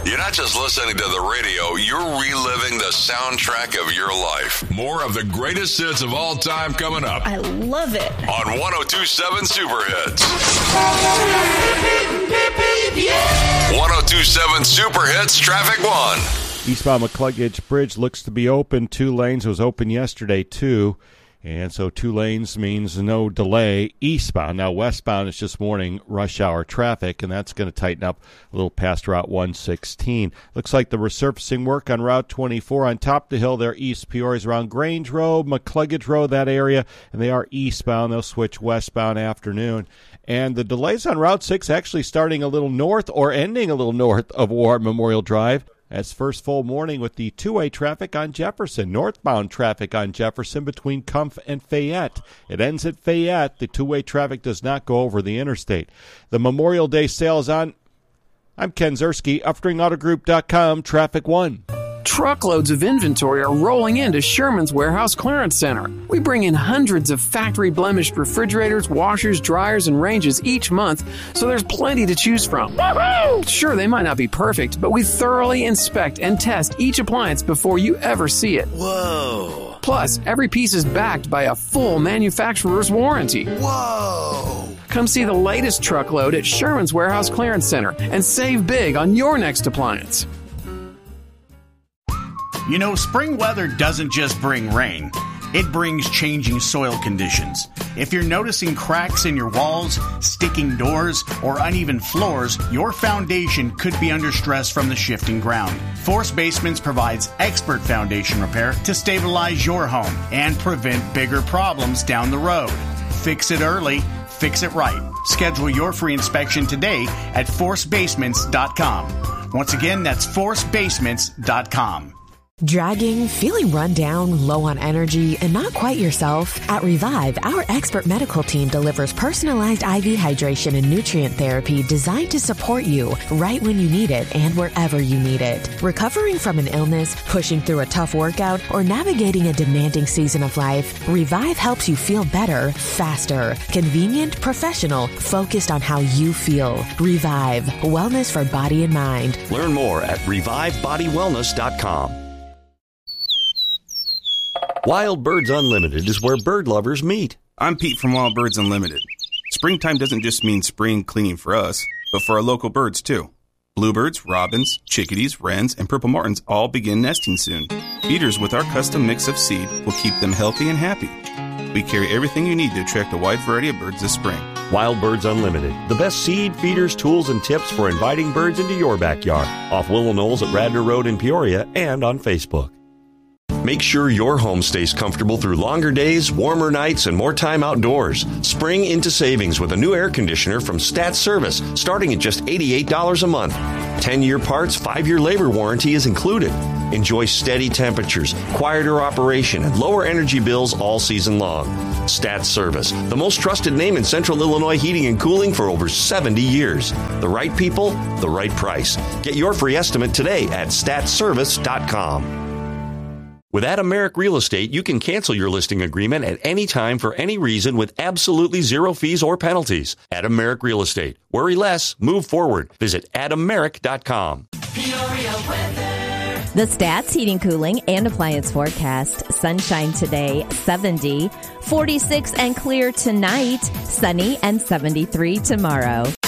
You're not just listening to the radio, you're reliving the soundtrack of your life. More of the greatest hits of all time coming up. I love it. On 102.7 Super Hits. 102.7 Super Hits, Traffic 1. Eastbound McCluggage Bridge looks to be open. 2 lanes. It was open yesterday, too. And so 2 lanes means no delay eastbound. Now westbound is just morning rush hour traffic, and that's going to tighten up a little past Route 116. Looks like the resurfacing work on Route 24 on top of the hill there, East Peoria, is around Grange Road, McCluggage Road, that area, and they are eastbound. They'll switch westbound afternoon. And the delays on Route 6 actually starting a little north or ending a little north of War Memorial Drive. That's first full morning with the two-way traffic on Jefferson. Northbound traffic on Jefferson between Cumph and Fayette. It ends at Fayette. The two-way traffic does not go over the interstate. The Memorial Day sale is on. I'm Ken Zerski, UpstringAutoGroup.com, Traffic 1. Truckloads of inventory are rolling into Sherman's Warehouse Clearance Center. We bring in hundreds of factory-blemished refrigerators, washers, dryers, and ranges each month, so there's plenty to choose from. Woo-hoo! Sure, they might not be perfect, but we thoroughly inspect and test each appliance before you ever see it. Whoa! Plus, every piece is backed by a full manufacturer's warranty. Whoa! Come see the latest truckload at Sherman's Warehouse Clearance Center and save big on your next appliance. You know, spring weather doesn't just bring rain. It brings changing soil conditions. If you're noticing cracks in your walls, sticking doors, or uneven floors, your foundation could be under stress from the shifting ground. Force Basements provides expert foundation repair to stabilize your home and prevent bigger problems down the road. Fix it early, fix it right. Schedule your free inspection today at forcebasements.com. Once again, that's forcebasements.com. Dragging, feeling run down, low on energy, and not quite yourself? At Revive, our expert medical team delivers personalized IV hydration and nutrient therapy designed to support you right when you need it and wherever you need it. Recovering from an illness, pushing through a tough workout, or navigating a demanding season of life, Revive helps you feel better, faster, convenient, professional, focused on how you feel. Revive, wellness for body and mind. Learn more at revivebodywellness.com. Wild Birds Unlimited is where bird lovers meet. I'm Pete from Wild Birds Unlimited. Springtime doesn't just mean spring cleaning for us, but for our local birds too. Bluebirds, robins, chickadees, wrens, and purple martins all begin nesting soon. Feeders with our custom mix of seed will keep them healthy and happy. We carry everything you need to attract a wide variety of birds this spring. Wild Birds Unlimited, the best seed, feeders, tools, and tips for inviting birds into your backyard. Off Willow Knolls at Radnor Road in Peoria and on Facebook. Make sure your home stays comfortable through longer days, warmer nights, and more time outdoors. Spring into savings with a new air conditioner from Stat Service, starting at just $88 a month. 10-year parts, 5-year labor warranty is included. Enjoy steady temperatures, quieter operation, and lower energy bills all season long. Stat Service, the most trusted name in Central Illinois heating and cooling for over 70 years. The right people, the right price. Get your free estimate today at statservice.com. With Adam Merrick Real Estate, you can cancel your listing agreement at any time for any reason with absolutely zero fees or penalties. Adam Merrick Real Estate. Worry less, move forward. Visit AdamMerrick.com. The Stats Heating, Cooling, and Appliance Forecast. Sunshine today, 70. 46 and clear tonight. Sunny and 73 tomorrow.